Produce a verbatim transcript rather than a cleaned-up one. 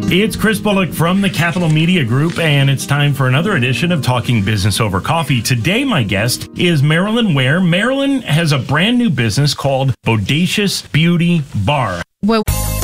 It's Chris Bullock from the Capital Media Group, and it's time for another edition of Talking Business Over Coffee. Today, my guest is Marilyn Ware. Marilyn has a brand new business called Bodacious Beauty Bar. Well,